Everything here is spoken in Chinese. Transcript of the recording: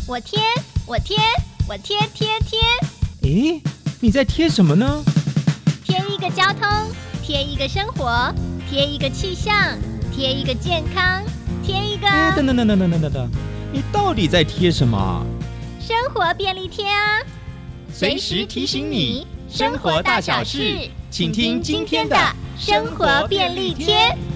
我贴，我贴，我贴贴贴。 诶，你在贴什么呢？ 贴一个交通，贴一个生活，贴一个气象，贴一个健康，贴一个…… 等，你到底在贴什么？ 生活便利贴啊！ 随时提醒你生活大小事，请听今天的生活便利贴。